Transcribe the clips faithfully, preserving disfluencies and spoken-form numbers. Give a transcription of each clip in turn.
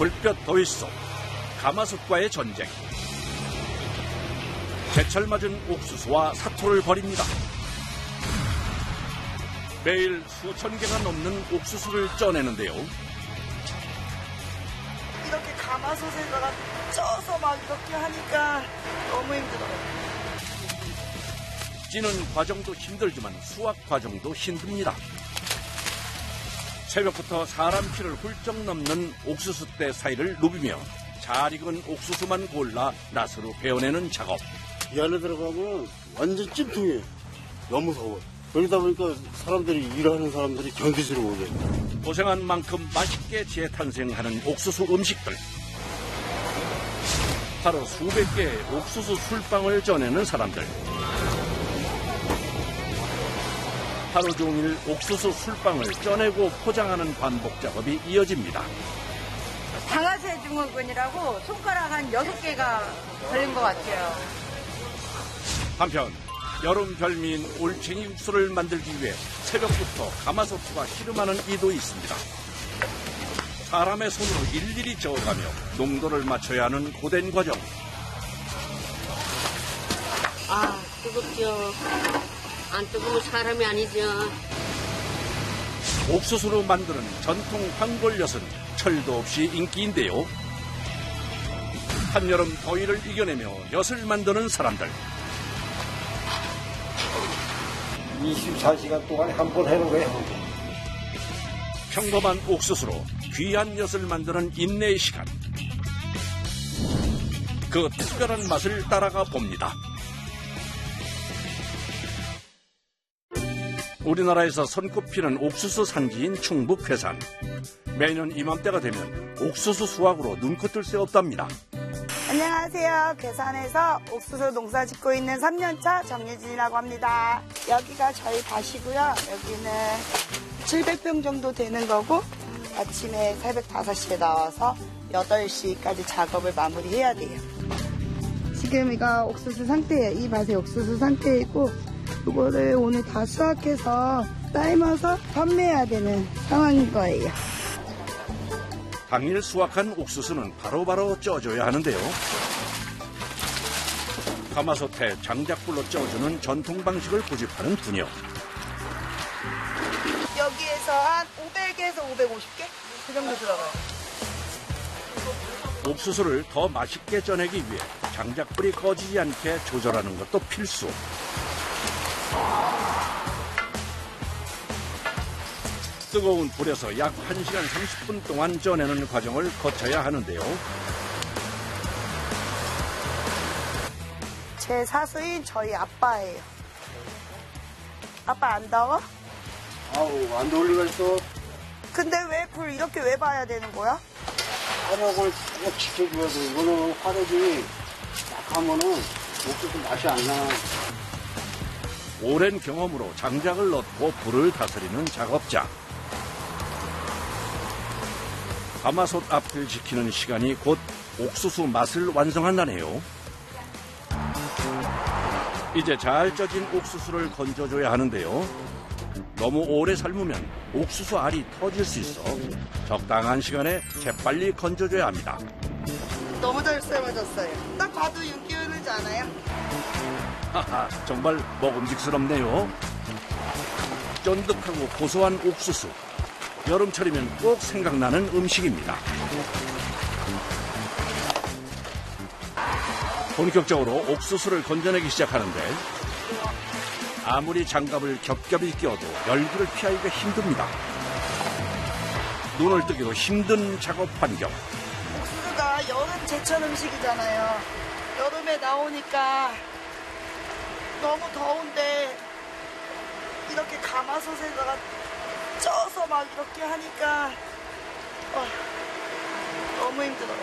불볕 더위 속 가마솥과의 전쟁. 제철 맞은 옥수수와 사토를 벌입니다. 매일 수천 개가 넘는 옥수수를 쪄내는데요. 이렇게 가마솥에다가 쪄서 막 이렇게 하니까 너무 힘들어요. 찌는 과정도 힘들지만 수확 과정도 힘듭니다. 새벽부터 사람 키를 훌쩍 넘는 옥수수대 사이를 누비며 잘 익은 옥수수만 골라 낫으로 베어내는 작업. 이 안에 들어가면 완전 찜통이에요. 너무 더워. 그러다 보니까 사람들이 일하는 사람들이 견디지를 못해요. 고생한 만큼 맛있게 재탄생하는 옥수수 음식들. 하루 수백 개의 옥수수 술빵을 쪄내는 사람들. 하루 종일 옥수수 술빵을 쪄내고 포장하는 반복 작업이 이어집니다. 방아쇠 증후군이라고 손가락 한 여섯 개가 걸린 것 같아요. 한편 여름 별미인 올챙이 육수를 만들기 위해 새벽부터 가마솥과 씨름하는 이도 있습니다. 사람의 손으로 일일이 저어가며 농도를 맞춰야 하는 고된 과정. 아, 뜨겁죠. 안 뜨거우면 사람이 아니죠. 옥수수로 만드는 전통 황골엿은 철도 없이 인기인데요. 한여름 더위를 이겨내며 엿을 만드는 사람들. 이십사 시간 동안에 한 번 해는 거예요. 평범한 옥수수로 귀한 엿을 만드는 인내의 시간. 그 특별한 맛을 따라가 봅니다. 우리나라에서 손꼽히는 옥수수 산지인 충북 괴산. 매년 이맘때가 되면 옥수수 수확으로 눈코 뜰 새 없답니다. 안녕하세요. 괴산에서 옥수수 농사 짓고 있는 삼 년차 정예진이라고 합니다. 여기가 저희 밭이고요. 여기는 칠백 평 정도 되는 거고 아침에 새벽 다섯 시에 나와서 여덟 시까지 작업을 마무리해야 돼요. 지금 이거 옥수수 상태예요. 이 밭의 옥수수 상태이고 이거를 오늘 다 수확해서 삶아서 판매해야 되는 상황인 거예요. 당일 수확한 옥수수는 바로바로 쪄줘야 하는데요. 가마솥에 장작불로 쪄주는 전통 방식을 고집하는 분녀. 여기에서 한 오백 개에서 오백오십 개? 그 정도 들어가요. 옥수수를 더 맛있게 쪄내기 위해 장작불이 꺼지지 않게 조절하는 것도 필수. 뜨거운 불에서 약 한 시간 삼십 분 동안 쪄내는 과정을 거쳐야 하는데요. 제 사수인 저희 아빠예요. 아빠 안 더워? 아우, 안 더울 리가 있어. 근데 왜 불 이렇게 왜 봐야 되는 거야? 화력을 꼭 지켜줘야 돼. 이거는 화력이 약하면은 옥수수 맛이 안 나. 오랜 경험으로 장작을 넣고 불을 다스리는 작업자. 가마솥 앞을 지키는 시간이 곧 옥수수 맛을 완성한다네요. 이제 잘 쪄진 옥수수를 건져줘야 하는데요. 너무 오래 삶으면 옥수수 알이 터질 수 있어 적당한 시간에 재빨리 건져줘야 합니다. 너무 잘 삶아졌어요. 딱 봐도 윤기 흐르지 않아요? 하하, 정말 먹음직스럽네요. 쫀득하고 고소한 옥수수. 여름철이면 꼭 생각나는 음식입니다. 본격적으로 옥수수를 건져내기 시작하는데 아무리 장갑을 겹겹이 끼워도 열기를 피하기가 힘듭니다. 눈을 뜨기도 힘든 작업 환경. 옥수수가 여름 제철 음식이잖아요. 여름에 나오니까 너무 더운데 이렇게 가마솥에다가 쪄서 막 이렇게 하니까 어, 너무 힘들어요.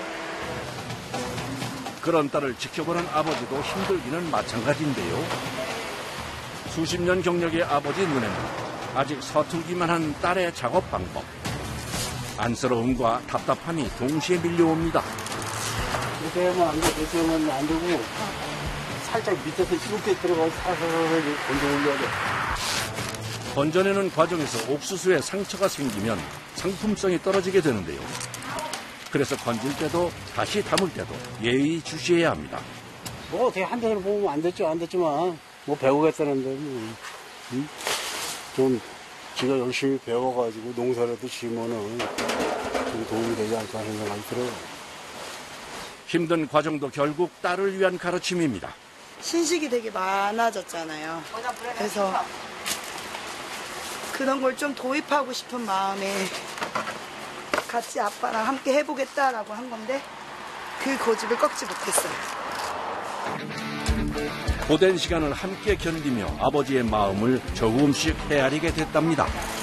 그런 딸을 지켜보는 아버지도 힘들기는 마찬가지인데요. 수십 년 경력의 아버지 눈에는 아직 서툴기만 한 딸의 작업 방법. 안쓰러움과 답답함이 동시에 밀려옵니다. 이렇게 하면 안 돼. 이렇게 하면 안 되고 살짝 밑에서 이렇게 들어가서 살살 건져 올려야 돼. 건져내는 과정에서 옥수수에 상처가 생기면 상품성이 떨어지게 되는데요. 그래서 건질 때도 다시 담을 때도 예의 주시해야 합니다. 뭐 어떻게 한 대를 보면 안 됐죠, 안 됐지만 뭐 배우겠다는데 뭐, 음? 좀 지가 열심히 배워가지고 농사라도 지면은 좀 도움이 되지 않을까 하는 생각이 들어요. 힘든 과정도 결국 딸을 위한 가르침입니다. 신식이 되게 많아졌잖아요. 그래서 그런 걸 좀 도입하고 싶은 마음에 같이 아빠랑 함께 해보겠다라고 한 건데 그 고집을 꺾지 못했어요. 고된 시간을 함께 견디며 아버지의 마음을 조금씩 헤아리게 됐답니다.